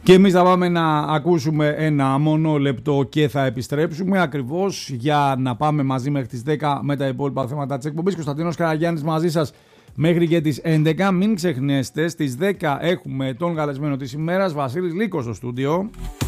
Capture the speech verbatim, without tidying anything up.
Και εμείς θα πάμε να ακούσουμε ένα μόνο λεπτό και θα επιστρέψουμε ακριβώς για να πάμε μαζί μέχρι τις δέκα με τα υπόλοιπα θέματα της εκπομπής. Κωνσταντίνος Καραγιάννης μαζί σας μέχρι και τις έντεκα. Μην ξεχνέστε, στις δέκα έχουμε τον καλεσμένο της ημέρας, Βασίλης Λύκος στο στούντιο.